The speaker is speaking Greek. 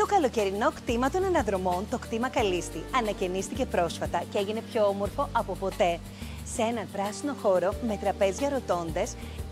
Το καλοκαιρινό κτήμα των αναδρομών, το κτήμα Καλίστη, ανακαινίστηκε πρόσφατα και έγινε πιο όμορφο από ποτέ. Σε έναν πράσινο χώρο με τραπέζια ροτόντες